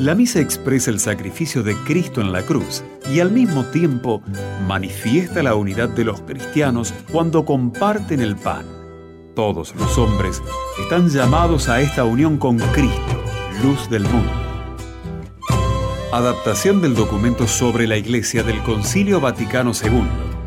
La misa expresa el sacrificio de Cristo en la cruz y al mismo tiempo manifiesta la unidad de los cristianos cuando comparten el pan. Todos los hombres están llamados a esta unión con Cristo, luz del mundo. Adaptación del documento sobre la Iglesia del Concilio Vaticano II.